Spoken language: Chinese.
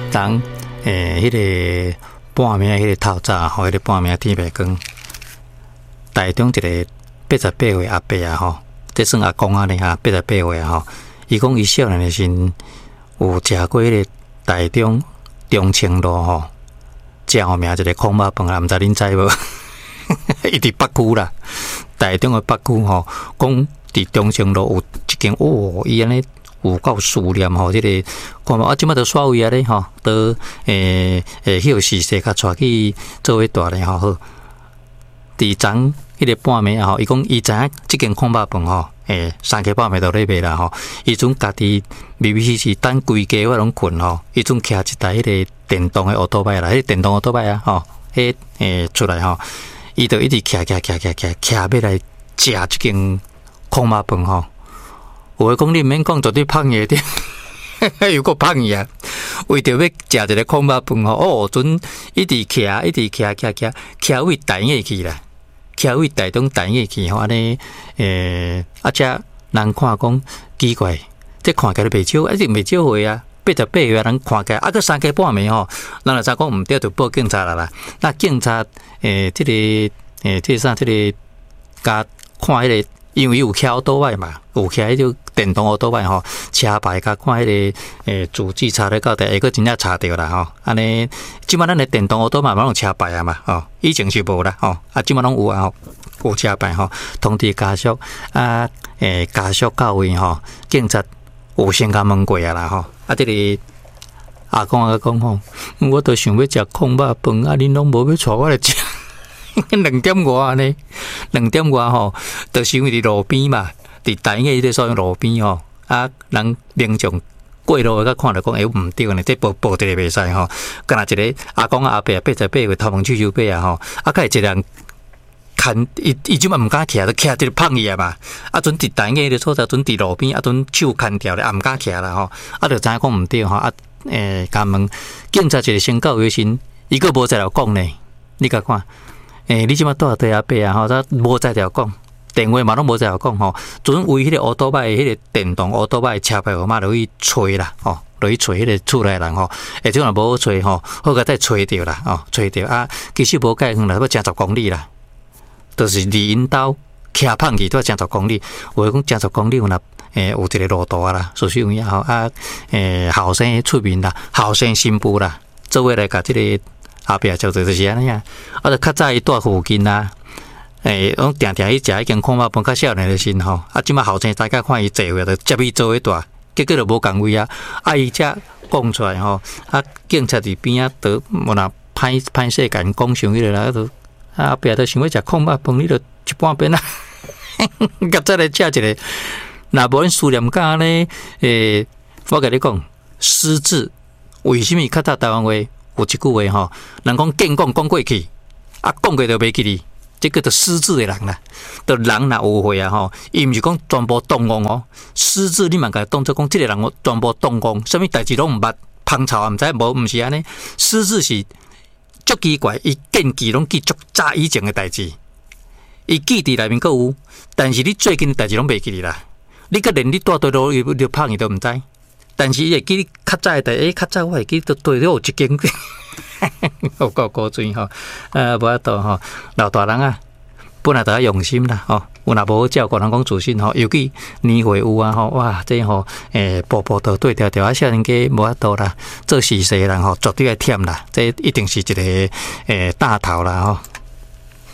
当迄个半暝迄个透早吼，迄个半暝天白光，台中一个88岁阿伯啊吼，这算阿公啊呢哈，88岁啊吼，伊讲伊少年的时有食过迄个台中中清路吼，正有名一个空肉饭啊，毋知恁知无？伊伫北区啦，台中的北区吼，讲伫中清路有一间伊安尼有够思念吼，即个看嘛，即摆都煞位啊咧吼，都休息时较带去做伙大咧吼好。伫昨迄个半暝啊吼，伊讲伊知影即间空肉饭吼，3更半暝都咧卖啦吼。伊阵家己微微是等规家我拢困吼，伊阵骑一台迄个电动的奥多摆啦，迄电动奥多摆啊吼，迄出来吼，伊就一直骑要来食即间空肉饭吼。有诶讲你毋免讲，绝对胖嘢啲，又个胖嘢啊！为着要食一个空肉饭吼，阵一直骑为台艺去啦，骑为台中台艺去吼，安尼遮人看讲奇怪，这看起来袂少，一直袂少岁啊，88岁人看起来啊，个3更半暝吼，人就知讲毋对，就报警察啦。那警察即个啥，即个甲看迄个。因为有骑奥多摆嘛，有骑迄种电动奥多摆吼，车牌甲看迄个主机查咧到底，个真正查着啦吼。安尼，即摆咱的电动奥多摆嘛拢有车牌啊嘛，吼，以前是无啦吼，即摆拢有啊吼，有车牌吼，通知家属家属到位吼，警察有先甲问过啊啦吼，即个阿公讲吼，我都想要食空肉饭，恁拢无要带我来食。2点外安尼，2点外吼，就是因为伫路边嘛，伫台艺迄个所谓路边吼，人民众过路个看到讲，毋对呢，这报一个袂使吼。敢若一个阿公阿伯88岁头毛手手背啊吼，甲一个人牵伊即摆毋敢徛，就徛就碰伊啊嘛。阵伫台艺迄个所在，阵伫路边，阵手牵条咧，毋敢徛啦吼。就知影讲毋对吼，甲问警察一个先到为先，伊个无在了讲呢，你甲看。你即马住对阿伯啊吼，咱无在条讲，电话嘛拢无在条讲吼。阵为迄个奥多摆，迄个电动奥多摆车牌号码落去找啦，吼，落去找迄个厝内人吼。即若无好找吼，好甲再找着啦，哦，找着啊，其实无介远啦，要成10公里啦，就是离因兜骑胖去都要成10公里。话讲成10公里有若有一个路途啊啦，所以有影吼后生出面啦，后生新妇啦，做伙来甲即个。后壁叫做就是安尼啊，就较早伊住附近啊，拢定去食迄间空肉饭，较少年的时吼，即摆后生大家看伊坐位，就接伊做伙大，结果就无共位啊。伊遮讲出来吼，警察伫边啊，都无若歹势甲因讲上迄个啦，就后壁都想要食空肉饭，你就一半边啊，甲再来食一个。若无恁思念甲安尼，我甲你讲，失智为什么较早台湾话？有一句话吼，人讲见讲过去，讲过就袂记哩，这个就失智的人啦。就人若有会啊吼，伊毋是讲全部动忘哦，失智你嘛甲当作讲，这个人全部动忘，什么代志拢毋捌，芳草也毋知，无毋是安尼。失智是足奇怪，伊记拢记足早以前的代志，伊记伫内面佫有，但是你最近的代志拢袂记哩啦。你个连你住对路你拍伊都毋知。但是伊会记你较早诶代，较早我会记都对了有一间，有够古锥吼，无法度吼，老大人啊，本来就要用心啦吼，有若无好照顾人讲自信吼，尤其年岁有啊吼，哇，这吼步步都对调调，少年家无法度啦，做事势人吼，绝对要忝啦，这一定是一个大头啦吼。